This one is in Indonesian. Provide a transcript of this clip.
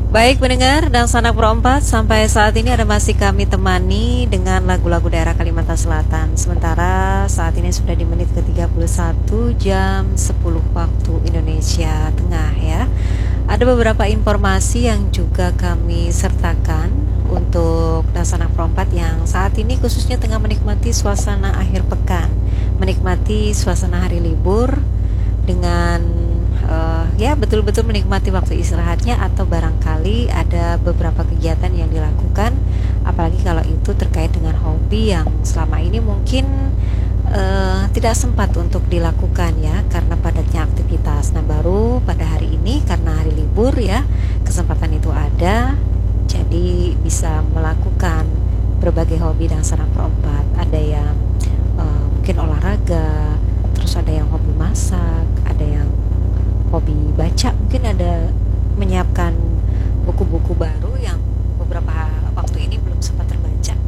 Baik pendengar dan sanak perempat, sampai saat ini ada masih kami temani dengan lagu-lagu daerah Kalimantan Selatan. Sementara saat ini sudah di menit ke-31 jam 10 waktu Indonesia Tengah ya. Ada beberapa informasi yang juga kami sertakan untuk dan sanak perempat yang saat ini khususnya tengah menikmati suasana akhir pekan, menikmati suasana hari libur dengan ya betul-betul menikmati waktu istirahatnya atau barangkali ada beberapa kegiatan yang dilakukan, apalagi kalau itu terkait dengan hobi yang selama ini mungkin tidak sempat untuk dilakukan ya karena padatnya aktivitas. Nah, baru pada hari ini karena hari libur ya, kesempatan itu ada, jadi bisa melakukan berbagai hobi dan sarana perempat. Ada yang mungkin olahraga, terus ada yang hobi masak, ada yang hobi baca, mungkin ada menyiapkan buku-buku baru yang beberapa waktu ini belum sempat terbaca.